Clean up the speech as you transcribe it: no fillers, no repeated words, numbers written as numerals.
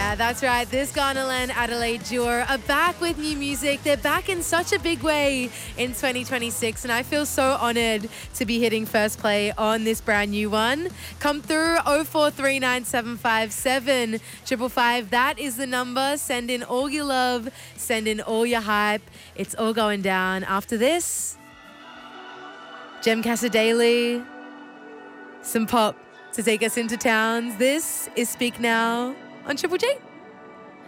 Yeah, that's right. This Ghanaland Adelaide duo are back with new music. They're back in such a big way in 2026, and I feel so honoured to be hitting first play on this brand new one. Come through 0439757555. That is the number. Send in all your love, send in all your hype. It's all going down. After this, Jem Casadei, some pop to take us into towns. This is Speak Now on Triple J.